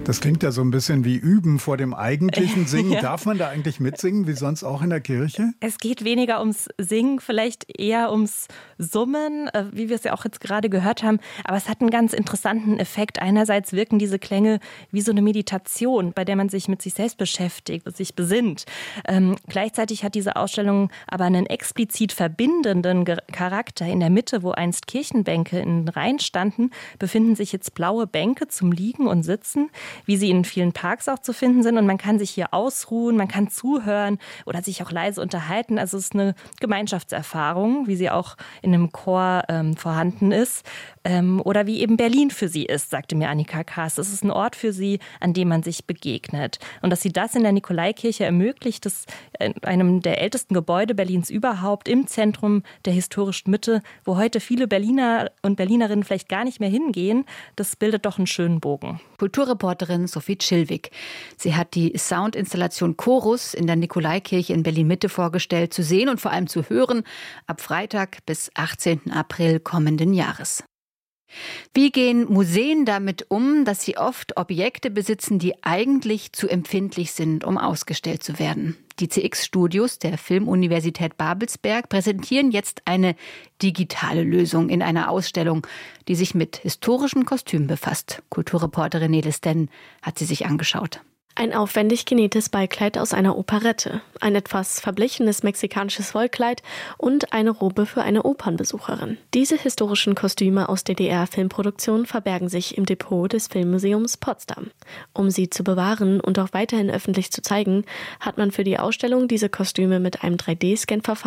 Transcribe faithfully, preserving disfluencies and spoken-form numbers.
Das klingt ja so ein bisschen wie Üben vor dem eigentlichen Singen. Ja. Darf man da eigentlich mitsingen, wie sonst auch in der Kirche? Es geht weniger ums Singen, vielleicht eher ums Summen, wie wir es ja auch jetzt gerade gehört haben. Aber es hat einen ganz interessanten Effekt. Einerseits wirken diese Klänge wie so eine Meditation, bei der man sich mit sich selbst beschäftigt, sich besinnt. Ähm, gleichzeitig hat diese Ausstellung aber einen explizit verbindenden Charakter. In der Mitte, wo einst Kirchenbänke in Reihen standen, befinden sich jetzt blaue Bänke zum Liegen und Sitzen, wie sie in vielen Parks auch zu finden sind. Und man kann sich hier ausruhen, man kann zuhören oder sich auch leise unterhalten. Also es ist eine Gemeinschaftserfahrung, wie sie auch in einem Chor ähm, vorhanden ist. Ähm, oder wie eben Berlin für sie ist, sagte mir Annika Kaas. Es ist ein Ort für sie, an dem man sich begegnet. Und dass sie das in der Nikolaikirche ermöglicht, das in einem der ältesten Gebäude Berlins überhaupt, im Zentrum der historischen Mitte, wo heute viele Berliner und Berlinerinnen vielleicht gar nicht mehr hingehen, das bildet doch einen schönen Bogen. Kulturreporterin Sophie Chilwig. Sie hat die Soundinstallation Chorus in der Nikolaikirche in Berlin-Mitte vorgestellt, zu sehen und vor allem zu hören, ab Freitag bis achtzehnten April kommenden Jahres. Wie gehen Museen damit um, dass sie oft Objekte besitzen, die eigentlich zu empfindlich sind, um ausgestellt zu werden? Die C X-Studios der Filmuniversität Babelsberg präsentieren jetzt eine digitale Lösung in einer Ausstellung, die sich mit historischen Kostümen befasst. Kulturreporterin Nelis Denn hat sie sich angeschaut. Ein aufwendig genähtes Ballkleid aus einer Operette, ein etwas verblichenes mexikanisches Wollkleid und eine Robe für eine Opernbesucherin. Diese historischen Kostüme aus D D R-Filmproduktionen verbergen sich im Depot des Filmmuseums Potsdam. Um sie zu bewahren und auch weiterhin öffentlich zu zeigen, hat man für die Ausstellung diese Kostüme mit einem drei D Scan-Verfahren